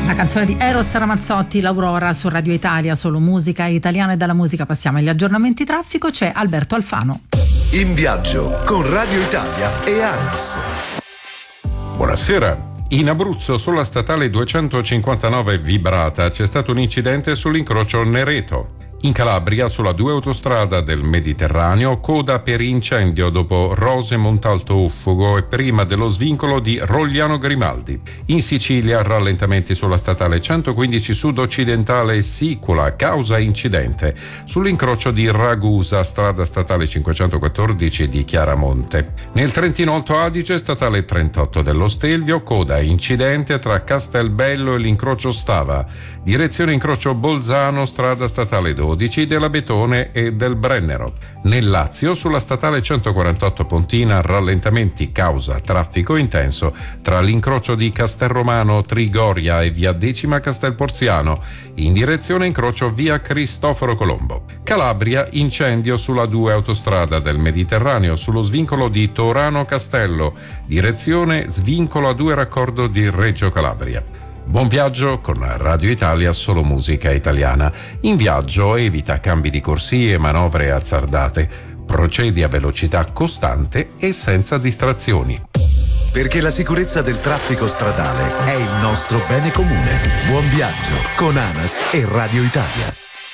La canzone di Eros Ramazzotti, l'Aurora, su Radio Italia, solo musica italiana. E dalla musica passiamo agli aggiornamenti traffico. C'è Alberto Alfano. In viaggio con Radio Italia e ANAS. Buonasera. In Abruzzo, sulla statale 259 Vibrata, c'è stato un incidente sull'incrocio Nereto. In Calabria, sulla 2 autostrada del Mediterraneo, coda per incendio dopo Rose Montalto Uffugo e prima dello svincolo di Rogliano Grimaldi. In Sicilia, rallentamenti sulla statale 115 sud-occidentale Sicula, causa incidente sull'incrocio di Ragusa, strada statale 514 di Chiaramonte. Nel Trentino Alto Adige, statale 38 dello Stelvio, coda incidente tra Castelbello e l'incrocio Stava. Direzione incrocio Bolzano, strada statale 12 della Betone e del Brennero. Nel Lazio, sulla statale 148 Pontina, rallentamenti causa traffico intenso tra l'incrocio di Castelromano Trigoria e via Decima Castelporziano, in direzione incrocio via Cristoforo Colombo. Calabria, incendio sulla 2 autostrada del Mediterraneo, sullo svincolo di Torano Castello, direzione svincolo A2 raccordo di Reggio Calabria. Buon viaggio con Radio Italia, solo musica italiana. In viaggio evita cambi di corsie e manovre azzardate. Procedi a velocità costante e senza distrazioni. Perché la sicurezza del traffico stradale è il nostro bene comune. Buon viaggio con ANAS e Radio Italia.